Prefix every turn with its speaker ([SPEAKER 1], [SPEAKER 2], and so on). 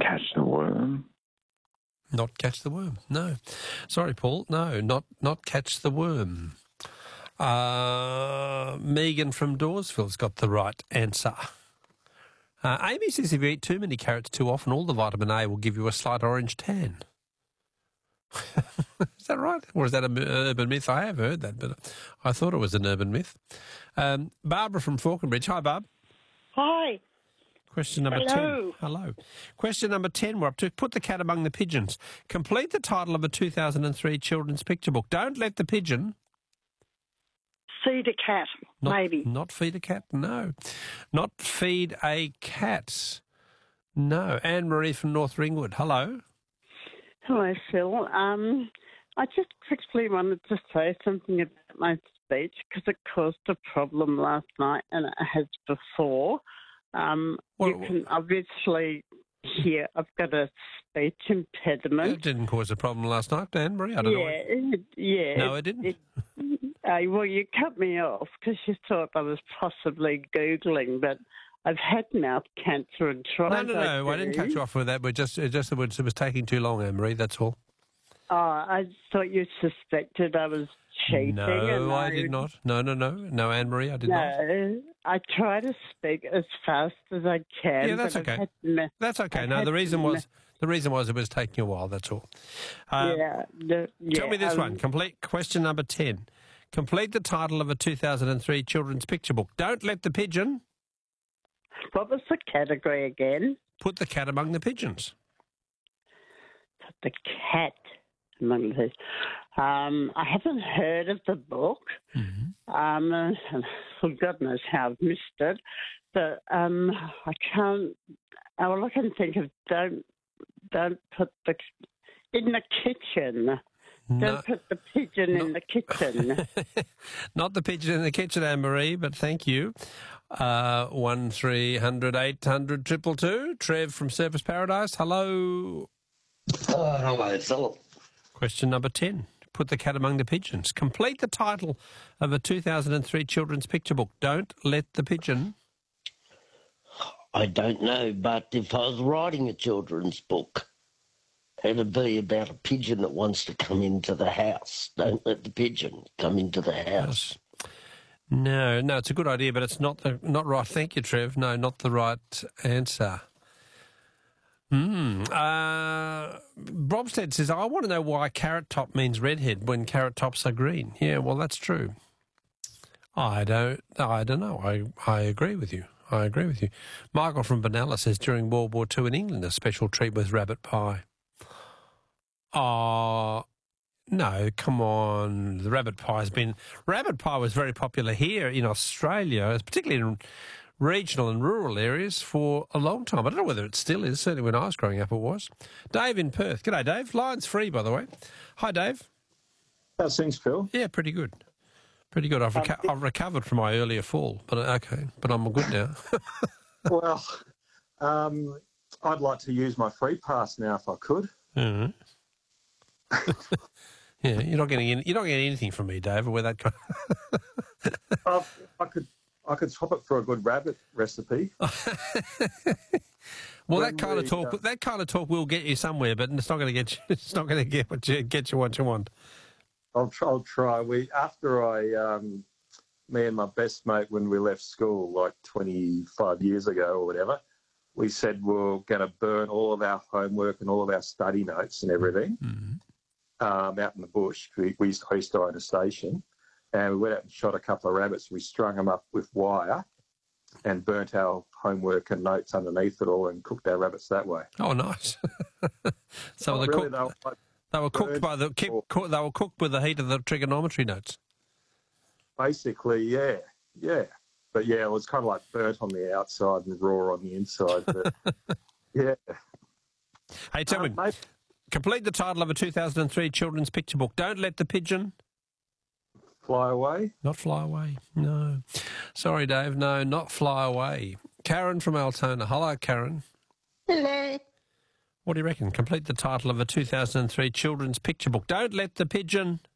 [SPEAKER 1] Catch the worm.
[SPEAKER 2] Not catch the worm. No. Sorry, Paul. No, not catch the worm. Megan from Dawesville's got the right answer. Amy says if you eat too many carrots too often, all the vitamin A will give you a slight orange tan. Is that right? Or is that an urban myth? I have heard that, but I thought it was an urban myth. Barbara from Falconbridge. Hi, Barb.
[SPEAKER 3] Hi.
[SPEAKER 2] Question number 10. Hello. Question number 10, we're up to. Put the cat among the pigeons. Complete the title of a 2003 children's picture book. Don't let the pigeon...
[SPEAKER 3] Feed a cat, maybe.
[SPEAKER 2] Not feed a cat, no. Not feed a cat, no. Anne-Marie from North Ringwood. Hello.
[SPEAKER 3] Hello, Phil. I just quickly wanted to say something about my speech because it caused a problem last night and it has before. You can obviously hear I've got a speech impediment.
[SPEAKER 2] It didn't cause a problem last night, Anne-Marie. I don't know.
[SPEAKER 3] Yeah.
[SPEAKER 2] No, it didn't.
[SPEAKER 3] Well, you cut me off because you thought I was possibly Googling, but I've had mouth cancer and tried.
[SPEAKER 2] No, I didn't cut you off with that. But just it was taking too long, Anne-Marie, that's all.
[SPEAKER 3] Oh, I thought you suspected I was cheating.
[SPEAKER 2] No, I did not. No, Anne-Marie, I did not.
[SPEAKER 3] No, I try to speak as fast as I can.
[SPEAKER 2] Yeah, that's okay. That's okay. No, the reason was it was taking a while, that's all. Tell me this one. Complete question number 10. Complete the title of a 2003 children's picture book. Don't let the pigeon...
[SPEAKER 3] What was the category again?
[SPEAKER 2] Put the cat among the pigeons.
[SPEAKER 3] Put the cat among the pigeons. I haven't heard of the book. Mm-hmm. For God knows how I've missed it. But I can't... All I can think of, don't put the... In the kitchen. Don't put the pigeon in the kitchen.
[SPEAKER 2] Not the pigeon in the kitchen, Anne-Marie, but thank you. 1300 800 222. Trev from Surfers Paradise. Hello.
[SPEAKER 4] Hello, Philip.
[SPEAKER 2] Question number 10. Put the cat among the pigeons. Complete the title of a 2003 children's picture book. Don't let the pigeon...
[SPEAKER 4] I don't know, but if I was writing a children's book, it'd be about a pigeon that wants to come into the house. Don't let the pigeon come into the house.
[SPEAKER 2] No, it's a good idea, but it's not right. Thank you, Trev. No, not the right answer. Bromstead says, I want to know why carrot top means redhead when carrot tops are green. Yeah, well, that's true. I don't know. I agree with you. Michael from Benalla says, during World War II in England, a special treat was rabbit pie. Oh, no, come on. The rabbit pie was very popular here in Australia, particularly in regional and rural areas for a long time. I don't know whether it still is. Certainly when I was growing up it was. Dave in Perth. G'day, Dave. Line's free, by the way. Hi, Dave.
[SPEAKER 5] How's things, Phil?
[SPEAKER 2] Yeah, pretty good. Pretty good. I've recovered from my earlier fall, but I'm good now.
[SPEAKER 5] Well, I'd like to use my free pass now if I could.
[SPEAKER 2] Mm-hmm. Yeah, you're not getting anything from me, Dave. Where that
[SPEAKER 5] I could swap it for a good rabbit recipe.
[SPEAKER 2] Well, that kind of talk will get you somewhere, but it's not going to get you. It's not going to get you what you want.
[SPEAKER 5] I'll try. Me and my best mate, when we left school like 25 years ago or whatever, we said we're going to burn all of our homework and all of our study notes and everything. Mm-hmm. Out in the bush. I used to own a station, and we went out and shot a couple of rabbits. We strung them up with wire and burnt our homework and notes underneath it all and cooked our rabbits that way.
[SPEAKER 2] Oh, nice. So they were cooked with the heat of the trigonometry notes.
[SPEAKER 5] Basically, yeah. But yeah, it was kind of like burnt on the outside and raw on the inside. But yeah.
[SPEAKER 2] Hey, tell me.
[SPEAKER 5] Mate,
[SPEAKER 2] complete the title of a 2003 children's picture book. Don't let the pigeon...
[SPEAKER 5] Fly away?
[SPEAKER 2] Not fly away, no. Sorry, Dave, no, not fly away. Karen from Altona. Hello, Karen.
[SPEAKER 6] Hello.
[SPEAKER 2] What do you reckon? Complete the title of a 2003 children's picture book. Don't let the pigeon...